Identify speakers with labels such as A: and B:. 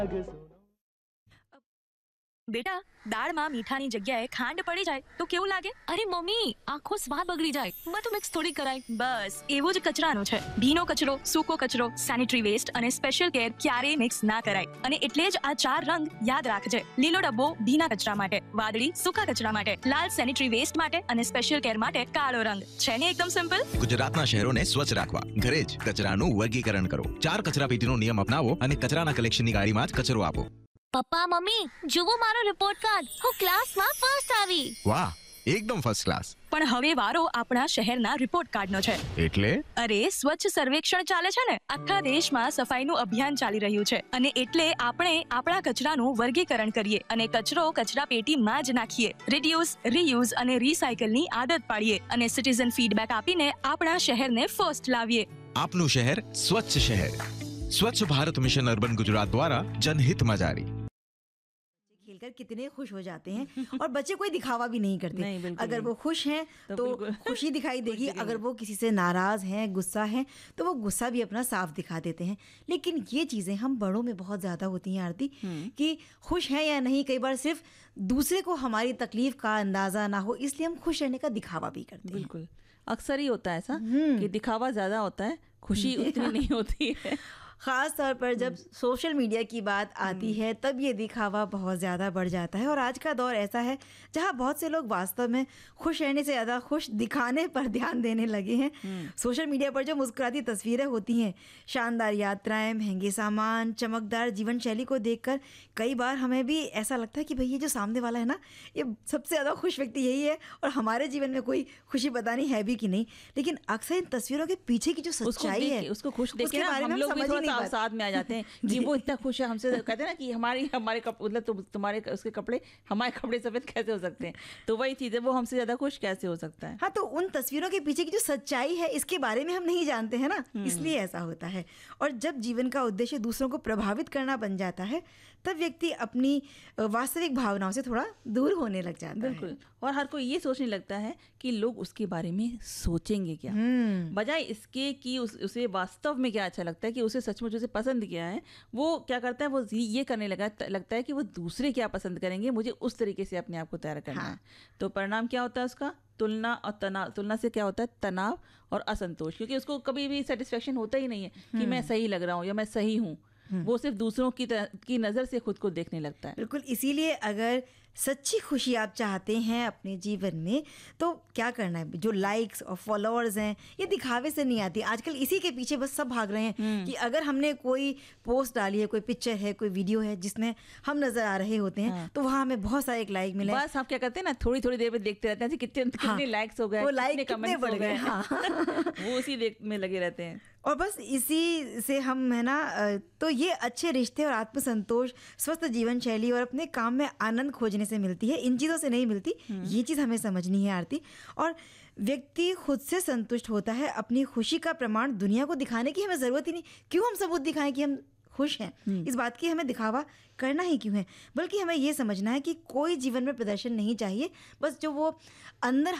A: બેટા, દાળમાં મીઠાની જગ્યાએ ખાંડ પડી જાય તો કેવું લાગે?
B: અરે મમ્મી, આખો સ્વાદ બગડી જાય. બધું મિક્સ થોડી કરાય.
A: બસ એવું જ કચરાનું છે. ભીનો કચરો, સૂકો કચરો, સેનિટરી વેસ્ટ અને સ્પેશિયલ કેર ક્યારેય મિક્સ ના કરાય. અને એટલે જ આ 4 રંગ યાદ રાખજે. લીલો ડબ્બો ભીના કચરા માટે, વાદળી સૂકા કચરા માટે, લાલ સેનિટરી વેસ્ટ માટે અને સ્પેશિયલ કેર માટે કાળો રંગ. છે ને એકદમ સિમ્પલ?
C: ગુજરાતના શહેરોને સ્વચ્છ રાખવા ઘરે જ કચરાનું વર્ગીકરણ કરો. 4 કચરાપેટીનો નિયમ અપનાવો અને કચરાના કલેક્શનની ગાડીમાં જ કચરો આપો.
B: પપ્પા મમ્મી, જુઓ મારો રિપોર્ટ કાર્ડ. હું ક્લાસમાં ફર્સ્ટ આવી.
C: વાહ, એકદમ ફર્સ્ટ ક્લાસ.
A: પણ હવે વારો આપણા શહેરના રિપોર્ટ કાર્ડનો છે.
C: એટલે
A: અરે સ્વચ્છ સર્વેક્ષણ ચાલે છે ને. આખા દેશમાં સફાઈનું અભિયાન ચાલી રહ્યું છે અને એટલે આપણે આપણા કચરાનું વર્ગીકરણ કરીએ અને કચરો કચરા પેટીમાં જ નાખીએ. રિડ્યુસ, રીયુઝ અને રીસાયકલની આદત પાડીએ અને સિટીઝન ફીડબેક આપીને આપણા શહેરને ફર્સ્ટ લાવીએ.
C: આપનું શહેર સ્વચ્છ શહેર. स्वच्छ भारत मिशन अर्बन गुजरात द्वारा जनहित में जारी.
D: खेलकर कितने खुश हो जाते हैं और बच्चे कोई दिखावा भी नहीं करते. अगर वो खुश हैं तो खुशी दिखाई देगी, अगर वो किसी से नाराज हैं, गुस्सा हैं, तो वो गुस्सा भी अपना साफ दिखा देते हैं. लेकिन ये चीज़ें हम बड़ों में बहुत ज़्यादा होती हैं आरती, कि खुश हैं या नहीं, कई बार सिर्फ दूसरे को हमारी तकलीफ का अंदाज़ा ना हो इसलिए हम खुश रहने का दिखावा भी करते हैं.
E: बिल्कुल, अक्सर ही होता है ऐसा कि दिखावा ज़्यादा होता है, खुशी उतनी नहीं होती है.
D: ख़ास तौर पर जब सोशल मीडिया की बात आती है तब ये दिखावा बहुत ज़्यादा बढ़ जाता है. और आज का दौर ऐसा है जहाँ बहुत से लोग वास्तव में खुश रहने से ज़्यादा खुश दिखाने पर ध्यान देने लगे हैं. सोशल मीडिया पर जो मुस्कुराती तस्वीरें होती हैं, शानदार यात्राएं, महंगे सामान, चमकदार जीवन शैली को देखकर कई बार हमें भी ऐसा लगता है कि भाई ये जो सामने वाला है ना, ये सबसे ज़्यादा खुश व्यक्ति यही है और हमारे जीवन में कोई खुशी बतानी है भी कि नहीं. लेकिन अक्सर इन तस्वीरों के पीछे की जो सच्चाई है,
E: उसको खुश देख के हम लोग भी थोड़ा साथ में आ जाते हैं कि वो इतना खुश है. हमसे कहते हैं ना कि हमारे मतलब तुम्हारे उसके कपड़े हमारे कपड़े सफेद कैसे हो सकते हैं. तो वही चीज़ है, वो हमसे ज़्यादा खुश कैसे हो सकता है.
D: हाँ, तो उन तस्वीरों के पीछे की जो सच्चाई है इसके बारे में हम नहीं जानते हैं ना, इसलिए ऐसा होता है. और जब जीवन का उद्देश्य दूसरों को प्रभावित करना बन जाता है तब व्यक्ति अपनी वास्तविक भावनाओं से थोड़ा दूर होने लग जाता है.
E: बिल्कुल. और हर कोई ये सोचने लगता है कि लोग उसके बारे में सोचेंगे क्या, बजाय इसके कि उसे वास्तव में क्या अच्छा लगता है, कि उसे सचमुच उसे पसंद क्या है. वो क्या करता है, वो ये करने लगता है कि वो दूसरे क्या पसंद करेंगे, मुझे उस तरीके से अपने आप को तैयार करना है. तो परिणाम क्या होता है उसका? तुलना और तनाव. तुलना से क्या होता है? तनाव और असंतोष, क्योंकि उसको कभी भी सेटिस्फेक्शन होता ही नहीं है कि मैं सही लग रहा हूँ या मैं सही हूँ. वो सिर्फ दूसरों की नज़र से खुद को देखने लगता है.
D: बिल्कुल. इसीलिए अगर सच्ची खुशी आप चाहते हैं अपने जीवन में तो क्या करना है? जो लाइक्स और फॉलोअर्स हैं ये दिखावे से नहीं आती. आजकल इसी के पीछे बस सब भाग रहे हैं कि अगर हमने कोई पोस्ट डाली है, कोई पिक्चर है, कोई वीडियो है जिसमें हम नजर आ रहे होते हैं, तो वहाँ हमें बहुत सारे एक लाइक मिले.
E: बस आप क्या करते हैं ना, थोड़ी थोड़ी देर में देखते रहते हैं कितने लाइक्स हो गए,
D: वो लाइक कितने बढ़ गए.
E: वो उसी में लगे रहते हैं.
D: और बस इसी से हम है ना, तो ये अच्छे रिश्ते और आत्मसंतोष, स्वस्थ जीवन शैली और अपने काम में आनंद खोजने से मिलती है. इन चीज़ों से नहीं मिलती. ये चीज़ हमें समझनी है आरती. और व्यक्ति खुद से संतुष्ट होता है. अपनी खुशी का प्रमाण दुनिया को दिखाने की हमें ज़रूरत ही नहीं. क्यों हम सबूत दिखाएं कि हम खुश हैं? इस बात की हमें दिखावा करना ही क्यों है? बल्कि हमें ये समझना है कि कोई जीवन में प्रदर्शन नहीं चाहिए. बस जो वो अंदर